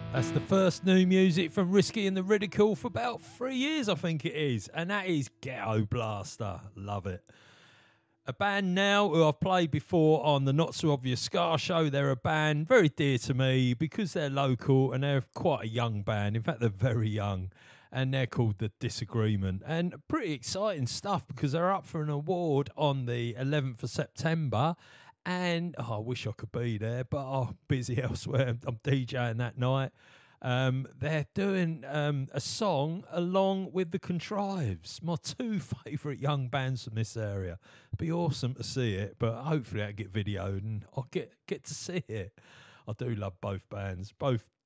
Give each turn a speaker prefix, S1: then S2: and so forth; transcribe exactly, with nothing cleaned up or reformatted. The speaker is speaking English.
S1: That's the first new music from Risky and the Ridicule for about three years, I think it is. And that is Ghetto Blaster. Love it. A band now who I've played before on the Not So Obvious Scar show. They're a band very dear to me because they're local and they're quite a young band. In fact, they're very young. And they're called The Disagreement. And pretty exciting stuff because they're up for an award on the eleventh of September. And oh, I wish I could be there, but I'm busy elsewhere. I'm DJing that night. Um, they're doing um, a song along with the Contrives, my two favourite young bands from this area. Be awesome to see it, but hopefully I get videoed and I'll get get to see it. I do love both bands, both